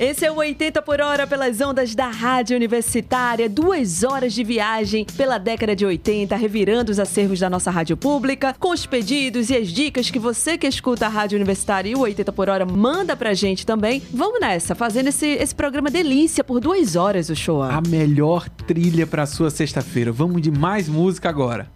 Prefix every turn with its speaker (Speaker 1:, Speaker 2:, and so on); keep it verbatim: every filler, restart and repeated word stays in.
Speaker 1: Esse é o oitenta por hora pelas ondas da Rádio Universitária. Duas horas de viagem pela década de oitenta, revirando os acervos da nossa rádio pública, com os pedidos e as dicas que você que escuta a Rádio Universitária e o oitenta por hora manda pra gente também. Vamos nessa, fazendo esse, esse programa delícia por duas horas, o show.
Speaker 2: A melhor trilha pra sua sexta-feira. Vamos de mais música agora.